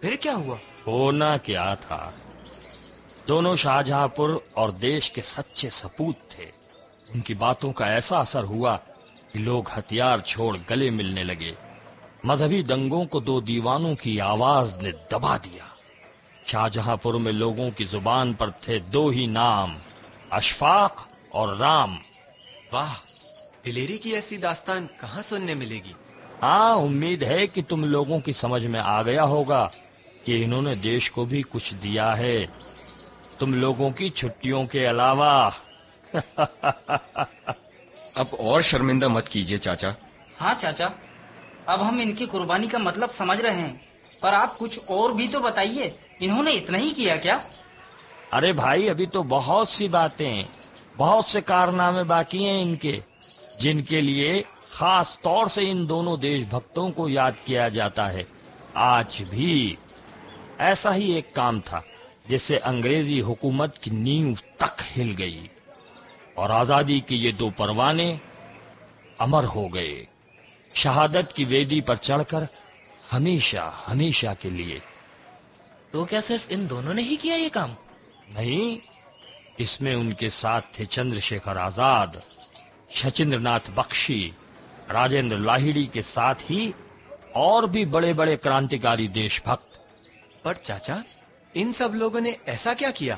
फिर क्या हुआ? होना क्या था, दोनों शाहजहांपुर और देश के सच्चे सपूत थे। उनकी बातों का ऐसा असर हुआ कि लोग हथियार छोड़ गले मिलने लगे। मजहबी दंगों को दो दीवानों की आवाज ने दबा दिया। शाहजहांपुर में लोगों की जुबान पर थे दो ही नाम, अशफाक और राम। वाह, दिलेरी की ऐसी दास्तान कहाँ सुनने मिलेगी। हाँ, उम्मीद है कि तुम लोगों की समझ में आ गया होगा कि इन्होंने देश को भी कुछ दिया है, तुम लोगों की छुट्टियों के अलावा। अब और शर्मिंदा मत कीजिए चाचा। हाँ चाचा, अब हम इनकी कुर्बानी का मतलब समझ रहे हैं, पर आप कुछ और भी तो बताइए, इन्होंने इतना ही किया क्या? अरे भाई, अभी तो बहुत सी बातें, बहुत से कारनामे बाकी हैं इनके, जिनके लिए खास तौर से इन दोनों देशभक्तों को याद किया जाता है। आज भी ऐसा ही एक काम था जिससे अंग्रेजी हुकूमत की नींव तक हिल गई और आजादी के ये दो परवाने अमर हो गए, शहादत की वेदी पर चढ़कर हमेशा हमेशा के लिए। तो क्या सिर्फ इन दोनों ने ही किया ये काम? नहीं, इसमें उनके साथ थे चंद्रशेखर आजाद, शचीन्द्रनाथ बख्शी, राजेंद्र लाहिड़ी के साथ ही और भी बड़े बड़े क्रांतिकारी देशभक्त। पर चाचा, इन सब लोगों ने ऐसा क्या किया